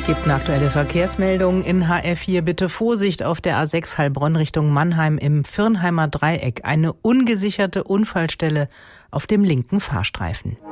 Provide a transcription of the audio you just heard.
Gibt eine aktuelle Verkehrsmeldung in HR4. Bitte Vorsicht auf der A6 Heilbronn Richtung Mannheim im Virnheimer Dreieck. Eine ungesicherte Unfallstelle auf dem linken Fahrstreifen.